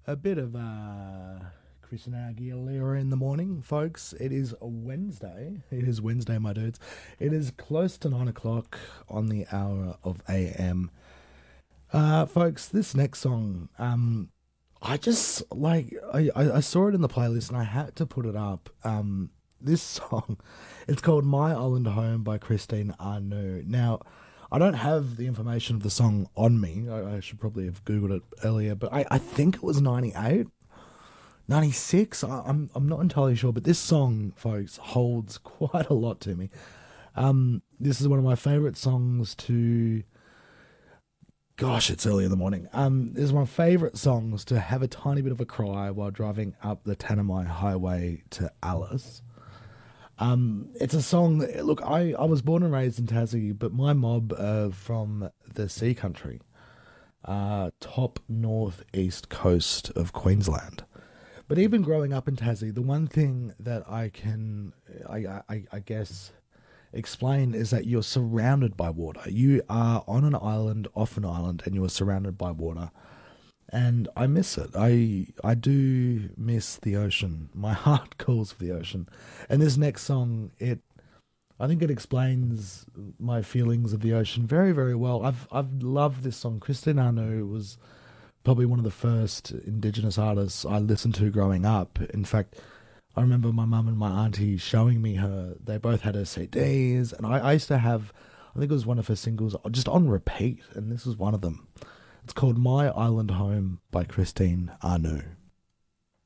A bit of Christina Aguilera in the morning, folks. It is a Wednesday. It is Wednesday, my dudes. It is close to 9 o'clock on the hour of AM. Folks, this next song, I just like I saw it in the playlist and I had to put it up. This song, it's called "My Island Home" by Christine Anu. Now, I don't have the information of the song on me. I should probably have Googled it earlier, but I think it was 98, 96. I'm not entirely sure, but this song, folks, holds quite a lot to me. This is one of my favourite songs to... Gosh, it's early in the morning. This is my favourite songs to have a tiny bit of a cry while driving up the Tanami Highway to Alice. It's a song that, look, I was born and raised in Tassie, but my mob from the sea country, top northeast coast of Queensland. But even growing up in Tassie, the one thing that I can, I guess, explain is that you're surrounded by water. You are on an island, off an island, and you are surrounded by water. And I miss it. I do miss the ocean. My heart calls for the ocean. And this next song, I think it explains my feelings of the ocean very, very well. I've loved this song. Christine Anu was probably one of the first Indigenous artists I listened to growing up. In fact, I remember my mum and my auntie showing me her. They both had her CDs, and I used to have, I think it was one of her singles, just on repeat, and this was one of them. It's called "My Island Home" by Christine Anu.